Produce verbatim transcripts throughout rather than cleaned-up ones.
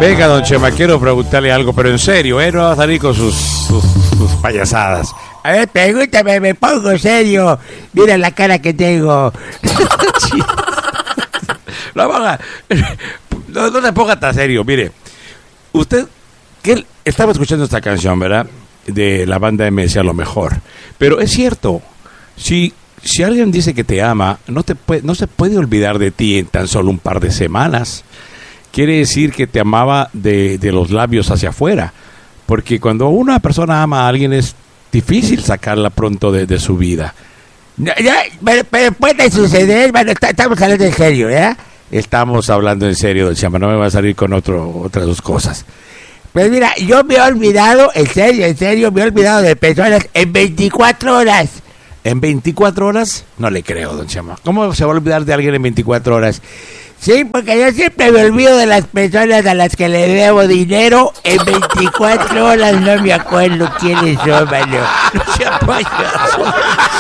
Venga, don Chema, quiero preguntarle algo, pero en serio, ¿eh? No va a salir con sus, sus, sus payasadas. A ver, pregúntame, me pongo serio. Mira la cara que tengo. No, ponga, no, no se ponga tan serio, mire. Usted, que estaba escuchando esta canción, ¿verdad? De la banda M S, a lo mejor. Pero es cierto, si, si alguien dice que te ama, no, te puede, no se puede olvidar de ti en tan solo un par de semanas. Quiere decir que te amaba de, de los labios hacia afuera. Porque cuando una persona ama a alguien es difícil sacarla pronto de, de su vida. Ya, ya, pero, pero puede suceder, bueno, está, estamos hablando en serio, ¿ya? Estamos hablando en serio, don Chema, no me va a salir con otro, otras dos cosas. Pues mira, yo me he olvidado, en serio, en serio, me he olvidado de personas en veinticuatro horas. ¿En veinticuatro horas? No le creo, don Chema. ¿Cómo se va a olvidar de alguien en veinticuatro horas? Sí, porque yo siempre me olvido de las personas a las que le debo dinero. En veinticuatro horas no me acuerdo quiénes son, mano. No se payaso.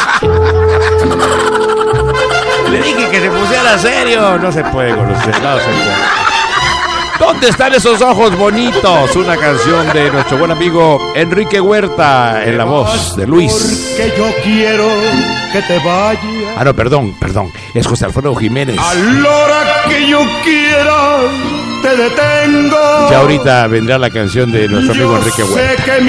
Le dije que se pusiera serio. No se puede con usted, no se puede. ¿Dónde están esos ojos bonitos? Una canción de nuestro buen amigo Enrique Huerta en la voz de Luis. Porque yo quiero que te vayas. Ah, no, perdón, perdón. Es José Alfredo Jiménez. A la hora que yo quiera te detengo. Ya ahorita vendrá la canción de nuestro amigo Enrique Huerta.